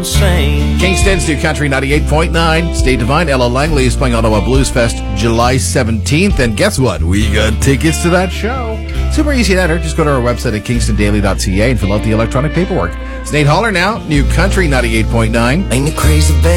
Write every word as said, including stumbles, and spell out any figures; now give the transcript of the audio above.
insane. Kingston's New Country ninety-eight point nine. State Divine. Ella Langley is playing Ottawa Blues Fest July seventeenth. And guess what? We got tickets to that show. Super easy to enter. Just go to our website at kingston daily dot c a and fill out the electronic paperwork. It's Nate Holler now. New Country ninety-eight point nine. Ain't it crazy, baby?